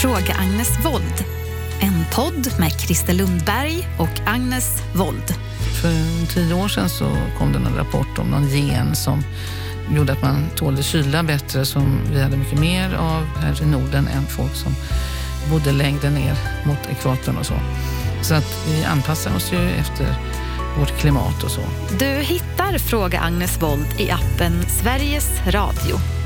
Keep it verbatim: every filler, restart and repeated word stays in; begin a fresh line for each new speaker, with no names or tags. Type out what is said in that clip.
Fråga Agnes Wold. En podd med Christer Lundberg och Agnes Wold.
För tio år sedan så kom det en rapport om någon gen som gjorde att man tålde kyla bättre, som vi hade mycket mer av här i Norden än folk som bodde längre ner mot ekvatorn och så. Så att vi anpassar oss ju efter vårt klimat och så.
Du hittar Fråga Agnes Wold i appen Sveriges Radio.